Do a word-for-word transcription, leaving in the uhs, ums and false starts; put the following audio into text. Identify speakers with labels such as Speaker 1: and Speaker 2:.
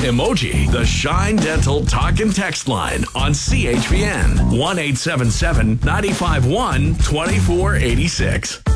Speaker 1: emoji. The Shine Dental Talk and Text line on C H P N one eight seven seven, nine five one, two four eight six.